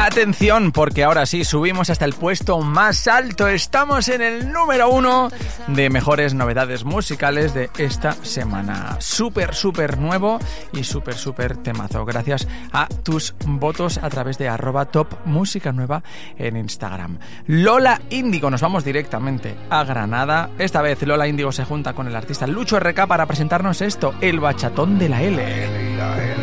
Atención, porque ahora sí, subimos hasta el puesto más alto. Estamos en el número 1 de mejores novedades musicales de esta semana. Súper nuevo y súper temazo. Gracias a tus votos a través de @topmusicanueva en Instagram. Lola Índigo, nos vamos directamente a Granada. Esta vez Lola Índigo se junta con el artista Lucho RK para presentarnos esto, el bachatón de la L.